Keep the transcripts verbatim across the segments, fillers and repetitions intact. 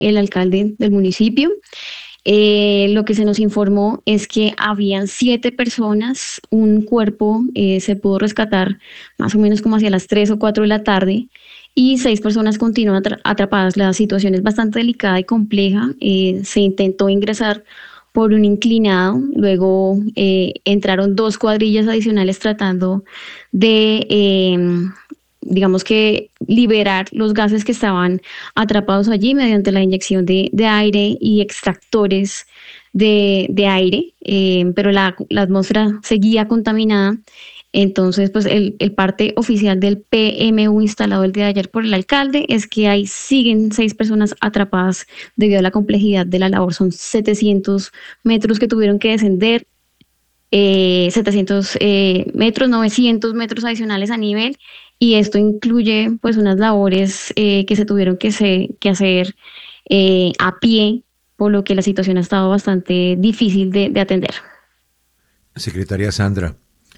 el alcalde del municipio. Eh, lo que se nos informó es que habían siete personas, un cuerpo eh, se pudo rescatar más o menos como hacia las tres o cuatro de la tarde y seis personas continúan atra- atrapadas. La situación es bastante delicada y compleja. Eh, se intentó ingresar por un inclinado, luego eh, entraron dos cuadrillas adicionales tratando de... Eh, digamos que liberar los gases que estaban atrapados allí mediante la inyección de, de aire y extractores de, de aire, eh, pero la, la atmósfera seguía contaminada. Entonces, pues el, el parte oficial del P M U instalado el día de ayer por el alcalde es que ahí siguen seis personas atrapadas debido a la complejidad de la labor. Son setecientos metros que tuvieron que descender, eh, setecientos eh, metros, novecientos metros adicionales a nivel, y esto incluye pues unas labores eh, que se tuvieron que, se, que hacer eh, a pie, por lo que la situación ha estado bastante difícil de, de atender. Secretaria Sandra,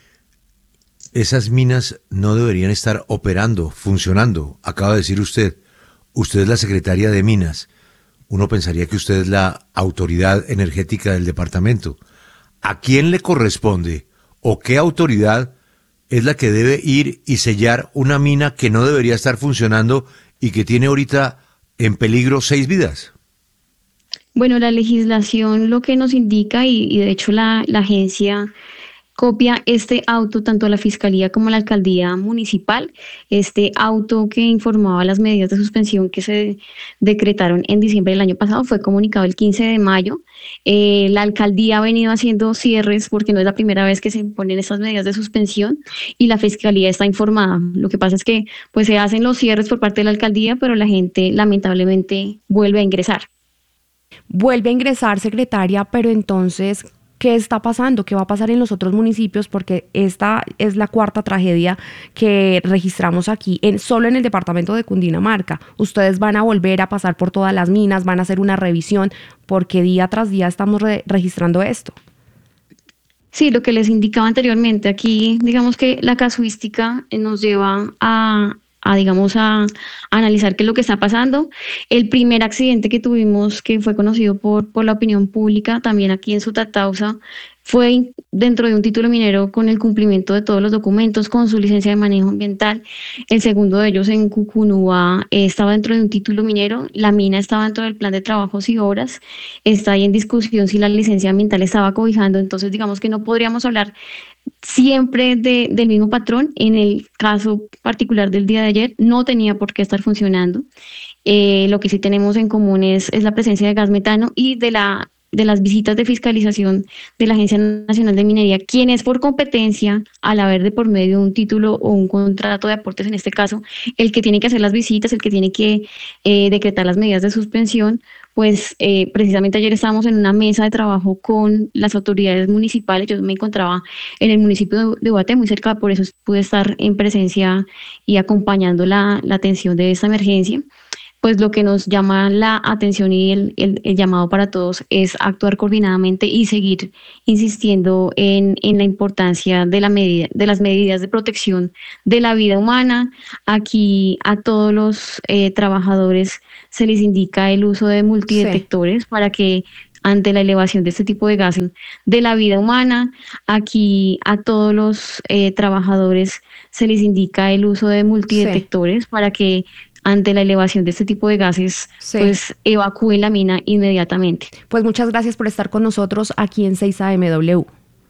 esas minas no deberían estar operando, funcionando. Acaba de decir usted, usted es la secretaria de Minas. Uno pensaría que usted es la autoridad energética del departamento. ¿A quién le corresponde o qué autoridad es la que debe ir y sellar una mina que no debería estar funcionando y que tiene ahorita en peligro seis vidas? Bueno, la legislación lo que nos indica, y, y de hecho la, la agencia copia este auto tanto a la Fiscalía como a la Alcaldía Municipal, este auto que informaba las medidas de suspensión que se decretaron en diciembre del año pasado fue comunicado el quince de mayo. Eh, la Alcaldía ha venido haciendo cierres porque no es la primera vez que se imponen estas medidas de suspensión y la Fiscalía está informada. Lo que pasa es que pues se hacen los cierres por parte de la Alcaldía, pero la gente lamentablemente vuelve a ingresar. Vuelve a ingresar, secretaria, pero entonces, ¿qué está pasando? ¿Qué va a pasar en los otros municipios? Porque esta es la cuarta tragedia que registramos aquí, en, solo en el departamento de Cundinamarca. Ustedes van a volver a pasar por todas las minas, van a hacer una revisión, porque día tras día estamos re- registrando esto. Sí, lo que les indicaba anteriormente, aquí digamos que la casuística nos lleva a, a digamos, a, a analizar qué es lo que está pasando. El primer accidente que tuvimos, que fue conocido por, por la opinión pública, también aquí en Sutatausa, fue dentro de un título minero con el cumplimiento de todos los documentos, con su licencia de manejo ambiental. El segundo de ellos en Cucunúa eh, estaba dentro de un título minero, la mina estaba dentro del plan de trabajos y obras, está ahí en discusión si la licencia ambiental estaba cobijando, entonces digamos que no podríamos hablar siempre de, del mismo patrón. En el caso particular del día de ayer no tenía por qué estar funcionando. Eh, lo que sí tenemos en común es, es la presencia de gas metano y de la de las visitas de fiscalización de la Agencia Nacional de Minería, quien es por competencia, al haber de por medio de un título o un contrato de aportes, en este caso, el que tiene que hacer las visitas, el que tiene que eh, decretar las medidas de suspensión. Pues eh, precisamente ayer estábamos en una mesa de trabajo con las autoridades municipales. Yo me encontraba en el municipio de, de Guate, muy cerca, por eso pude estar en presencia y acompañando la, la atención de esta emergencia. Pues lo que nos llama la atención y el, el, el llamado para todos es actuar coordinadamente y seguir insistiendo en, en la importancia de, la medida, de las medidas de protección de la vida humana. Aquí a todos los eh, trabajadores se les indica el uso de multidetectores, sí, para que ante la elevación de este tipo de gases de la vida humana, aquí a todos los eh, trabajadores se les indica el uso de multidetectores, sí, para que ante la elevación de este tipo de gases, sí, pues evacúen la mina inmediatamente. Pues muchas gracias por estar con nosotros aquí en seis A M W.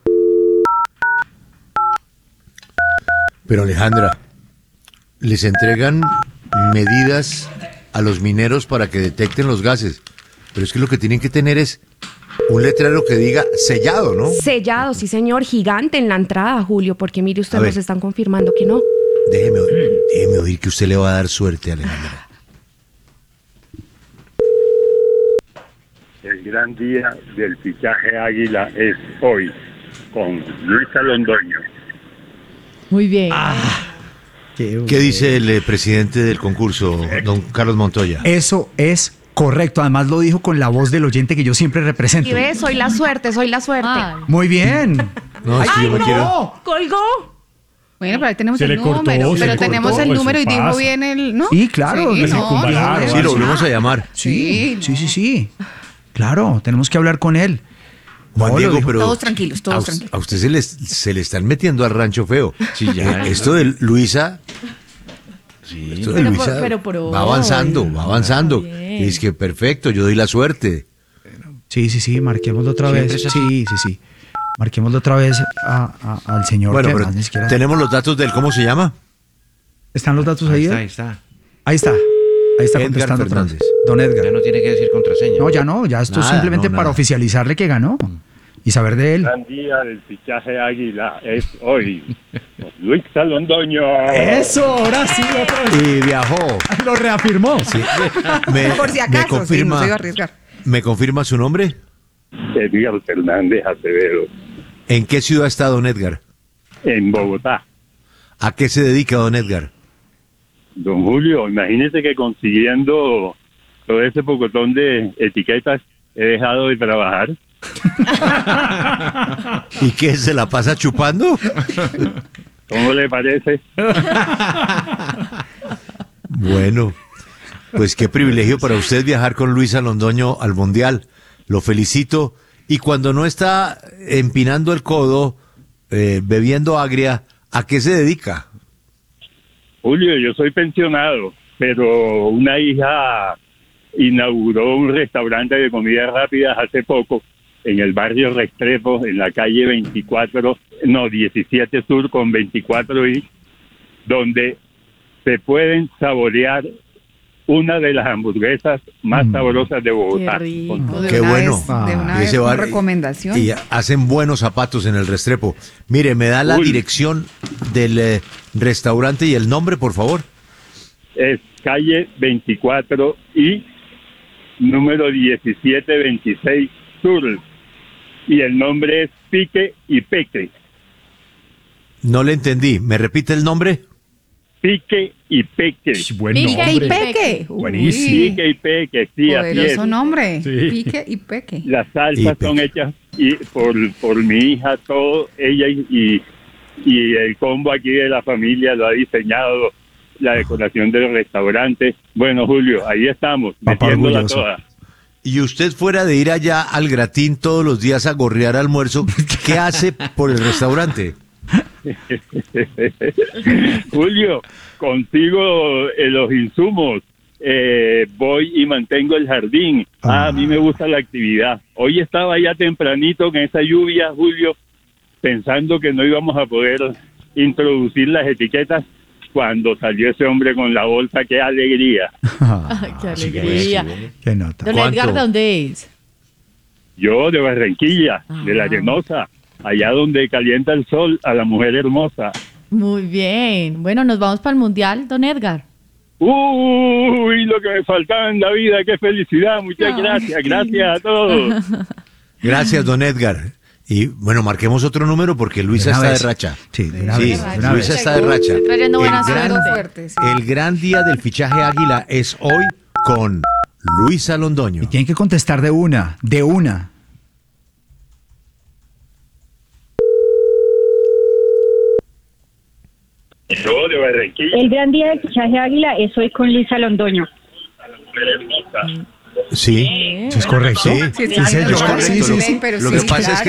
Pero Alejandra, les entregan medidas a los mineros para que detecten los gases, pero es que lo que tienen que tener es un letrero que diga sellado, ¿no? Sellado, sí señor, gigante en la entrada, Julio, porque mire usted, nos están confirmando que no. Déjeme, déjeme oír que usted le va a dar suerte, Alejandra. El gran día del fichaje Águila es hoy, con Luisa Londoño. Muy bien. Ah, qué, ¿Qué dice el eh, presidente del concurso, don Carlos Montoya? Eso es correcto, además lo dijo con la voz del oyente que yo siempre represento. Y ve, soy la suerte, soy la suerte. Ay. Muy bien. No, es que ¡Ay, yo me no! quiero... ¡Colgó! Bueno, pero ahí tenemos Se el le cortó, número. se Pero le tenemos cortó, el eso número y dijo pasa. bien el. ¿No? Sí, claro. Sí, que se no, circunvalaron. Sí, lo volvemos a llamar. Sí, Sí, sí, no. sí, sí. Claro, tenemos que hablar con él. Juan No, lo Diego, dijo- pero Todos tranquilos, todos a, us- tranquilos. a usted se le, se le están metiendo al rancho feo. Sí, ya. Eh, Esto de Luisa, Sí. esto de Pero Luisa por- pero por va avanzando, hoy. va avanzando. Está bien. Y es que perfecto, yo doy la suerte. Sí, sí, sí, marquémoslo otra Siempre vez. es así. Sí, sí, sí. Marquémoslo otra vez a- a- al señor. Bueno, que pero además ni siquiera- tenemos los datos del cómo se llama. ¿Están los datos Ahí ahí? está, eh? ahí está. Ahí está. Ahí está Edgar contestando otra vez. Fernández. Don Ya Edgar. no tiene que decir contraseña. No, ya no, ya esto es Nada, simplemente no, para nada. oficializarle que ganó y saber de él. gran día del fichaje Águila es hoy. Luis Londoño. Eso, ahora sí, otra vez. Y viajó. Lo reafirmó. Sí. Me, Por si me acaso, sí, no confirma, se iba a arriesgar. ¿Me confirma su nombre? Edgar Fernández Acevedo, ¿En qué ciudad está don Edgar? en Bogotá. ¿A qué se dedica don Edgar? Don Julio, imagínese que consiguiendo todo ese pocotón de etiquetas he dejado de trabajar. ¿Y qué se la pasa chupando? ¿Cómo le parece? Bueno, pues qué privilegio para usted viajar con Luisa Londoño al Mundial. Lo felicito. Y cuando no está empinando el codo, eh, bebiendo agria, ¿a qué se dedica? Julio, yo soy pensionado, pero una hija inauguró un restaurante de comidas rápidas hace poco en el barrio Restrepo, en la calle veinticuatro, no, diecisiete Sur con veinticuatro I, donde se pueden saborear una de las hamburguesas más saborosas de Bogotá. Qué rico. No, de Qué una bueno. vez, de una Y vez ese con bar- recomendación. Y hacen buenos zapatos en el Restrepo. Mire, me da la Uy. dirección del eh, restaurante y el nombre, por favor. Es calle veinticuatro I, número diecisiete veintiséis Sur, y el nombre es Pique y Peque. No le entendí. ¿Me repite el nombre? Pique y Peque. Buen Pique y nombre. Peque. Buenísimo. Uy, Pique y Peque, sí, así es. poderoso nombre. Sí. Pique y Peque. Las Y salsas Peque. son hechas y por, por mi hija, todo, ella y, y, y el combo aquí de la familia lo ha diseñado, la decoración del restaurante. Bueno, Julio, ahí estamos, Papá metiéndola orgulloso. toda. Y usted fuera de ir allá al Gratín todos los días a gorrear almuerzo, ¿qué hace por el restaurante? Julio, consigo eh, los insumos, eh, voy y mantengo el jardín. Ah, a mí me gusta la actividad. Hoy estaba ya tempranito con esa lluvia, Julio, pensando que no íbamos a poder introducir las etiquetas cuando salió ese hombre con la bolsa. ¡Qué alegría! Ay, qué alegría. Qué nota. Don ¿Cuánto? Edgar, ¿de dónde es? Yo de Barranquilla, Ah. de La Arenosa, allá donde calienta el sol a la mujer hermosa. Muy bien. Bueno, nos vamos para el Mundial, don Edgar. Uy, lo que me faltaba en la vida, qué felicidad, muchas Ay, gracias, qué gracias a todos. Gracias, don Edgar. Y bueno, marquemos otro número porque Luisa De una está vez. de racha. Sí, de una Sí, vez, de una Luisa vez. está de racha. Estoy trayendo buena el, gran, suerte. Fuerte, sí. el gran día del fichaje Águila es hoy con Luisa Londoño. Y tienen que contestar de una, de una. Yo de Barranquilla, El gran día del fichaje Águila es hoy con Luisa Londoño. a la mujer hermosa. Sí, ¿Eso es correcto? sí, Sí, sí, sí, señor. sí, Es correcto. sí, Lo- sí, pero Lo sí, que pasa es que